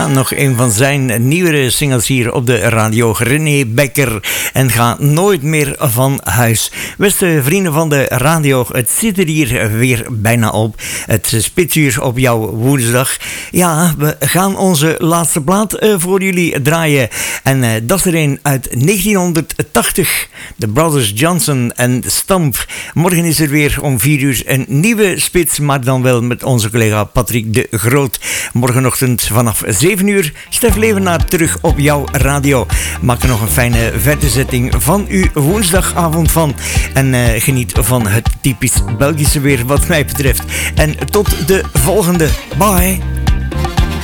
Ja, nog een van zijn nieuwere singles hier op de radio. René Bekker en Ga nooit meer van huis. Beste vrienden van de radio, het zit er hier weer bijna op. Het spitsuur op jouw woensdag. Ja, we gaan onze laatste plaat voor jullie draaien. En dat is er een uit 1980. De Brothers Johnson en Stamp. Morgen is er weer om 4 uur een nieuwe spits, maar dan wel met onze collega Patrick de Groot. Morgenochtend vanaf 7 uur. Stef Levenaar terug op jouw radio. Maak er nog een fijne verderzetting van uw woensdagavond van. En geniet van het typisch Belgische weer wat mij betreft. En tot de volgende. Bye.